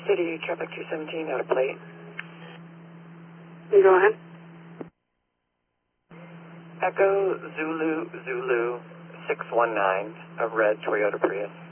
City, traffic 217, out of plate. You go ahead. Echo Zulu 619, a red Toyota Prius.